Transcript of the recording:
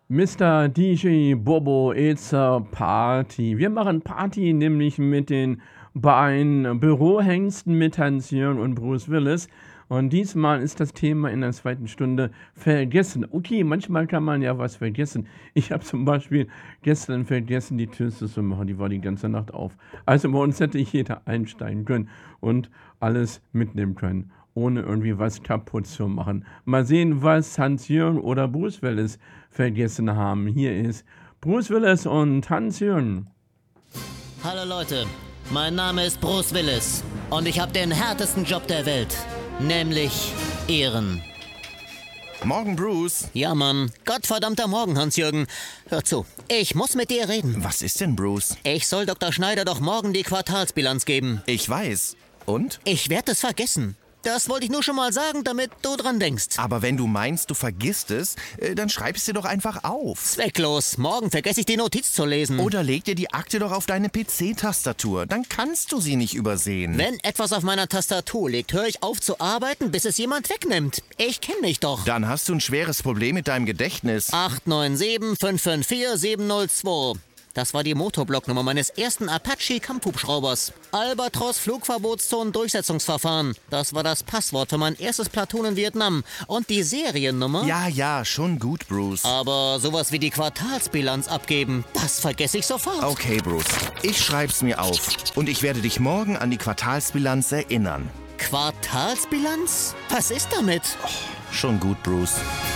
Mr. DJ Bobo, it's a party. Wir machen Party nämlich mit den beiden Bürohengsten mit Hans-Jörn und Bruce Willis. Und diesmal ist das Thema in der zweiten Stunde vergessen. Okay, manchmal kann man ja was vergessen. Ich habe zum Beispiel gestern vergessen, die Tür zu machen. Die war die ganze Nacht auf. Also bei uns hätte jeder einsteigen können und alles mitnehmen können, ohne irgendwie was kaputt zu machen. Mal sehen, was Hans-Jörn oder Bruce Willis vergessen haben. Hier ist Bruce Willis und Hans-Jörn. Hallo Leute, mein Name ist Bruce Willis und ich habe den härtesten Job der Welt, nämlich Ehren. Morgen, Bruce. Ja, Mann. Gottverdammter Morgen, Hans-Jürgen. Hör zu, ich muss mit dir reden. Was ist denn, Bruce? Ich soll Dr. Schneider doch morgen die Quartalsbilanz geben. Ich weiß. Und? Ich werde es vergessen. Das wollte ich nur schon mal sagen, damit du dran denkst. Aber wenn du meinst, du vergisst es, dann schreib es dir doch einfach auf. Zwecklos. Morgen vergesse ich die Notiz zu lesen. Oder leg dir die Akte doch auf deine PC-Tastatur. Dann kannst du sie nicht übersehen. Wenn etwas auf meiner Tastatur liegt, höre ich auf zu arbeiten, bis es jemand wegnimmt. Ich kenne mich doch. Dann hast du ein schweres Problem mit deinem Gedächtnis. 897 554 702. Das war die Motorblocknummer meines ersten Apache-Kampfhubschraubers. Albatros Flugverbotszone-Durchsetzungsverfahren. Das war das Passwort für mein erstes Platoon in Vietnam. Und die Seriennummer? Ja, schon gut, Bruce. Aber sowas wie die Quartalsbilanz abgeben, das vergesse ich sofort. Okay, Bruce. Ich schreib's mir auf. Und ich werde dich morgen an die Quartalsbilanz erinnern. Quartalsbilanz? Was ist damit? Schon gut, Bruce.